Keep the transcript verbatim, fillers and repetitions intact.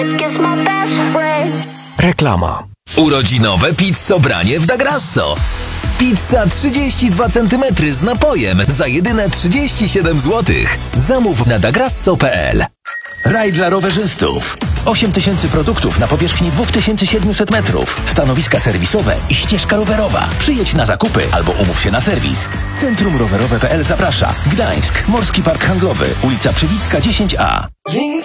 Reklama. Urodzinowe pizzobranie w Dagrasso. Pizza trzydzieści dwa centymetry z napojem za jedyne trzydzieści siedem złotych. Zamów na dagrasso kropka p l. Raj dla rowerzystów. osiem tysięcy produktów na powierzchni dwa tysiące siedemset metrów. Stanowiska serwisowe i ścieżka rowerowa. Przyjedź na zakupy albo umów się na serwis. Centrum Rowerowe kropka p l zaprasza. Gdańsk. Morski Park Handlowy. Ulica Przywicka dziesięć A.